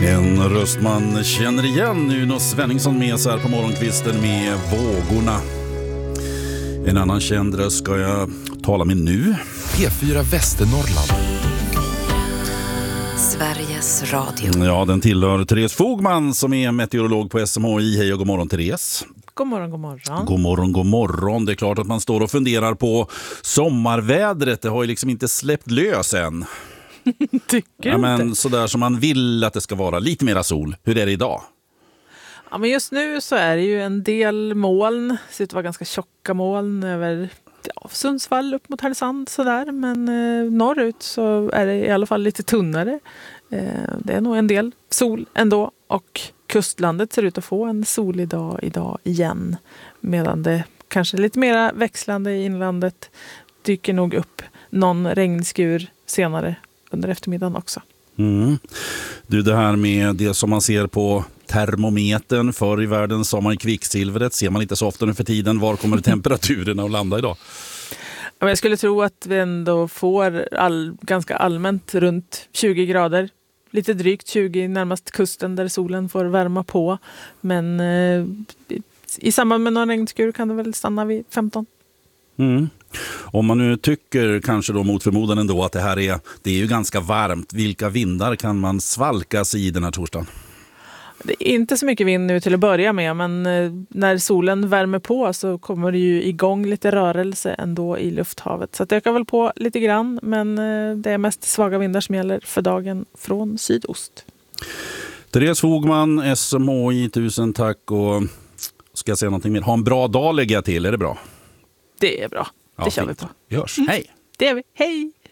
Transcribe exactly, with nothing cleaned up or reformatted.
En röst man känner igen, Uno Svenningsson med så här på morgonkvisten med Vågorna. En annan känd röst ska jag tala med nu. P fyra Västernorrland. Sveriges Radio. Ja, den tillhör Therese Fogman som är meteorolog på S M H I. Hej och god morgon, Therese. God morgon, god morgon. God morgon, god morgon. Det är klart att man står och funderar på sommarvädret. Det har ju liksom inte släppt lös än. Tycker ja, men inte? sådär som man vill att det ska vara. Lite mera sol. Hur är det idag? Ja, men just nu så är det ju en del moln. Det ser ut att vara ganska tjocka moln över ja, Sundsvall upp mot Härnösand. Sådär. Men eh, norrut så är det i alla fall lite tunnare. Eh, det är nog en del sol ändå. Och kustlandet ser ut att få en solig dag idag igen. Medan det kanske lite mera växlande i inlandet dyker nog upp någon regnskur senare under eftermiddagen också. Mm. Du, det här med det som man ser på termometern, förr i världen sa man kvicksilvret, ser man inte så ofta nu för tiden. Var kommer temperaturerna att landa idag? Ja, jag skulle tro att vi ändå får all, ganska allmänt runt tjugo grader. Lite drygt tjugo närmast kusten där solen får värma på. Men eh, i samband med någon regnskur kan det väl stanna vid femton. Mm. Om man nu tycker kanske då mot förmodan ändå att det här är, det är ju ganska varmt. Vilka vindar kan man svalkas i den här torsdagen? Det är inte så mycket vind nu till att börja med, men när solen värmer på så kommer det ju igång lite rörelse ändå i lufthavet. Så det ökar väl på lite grann, men det är mest svaga vindar som gäller för dagen från sydost. Therese Fogman, S M H I, tusen tack, och ska jag säga någonting mer? Ha en bra dag lägger jag till, är det bra? Det är bra, det ja, kör fint. vi på. Vi hörs, Mm. hej! Det är vi, hej!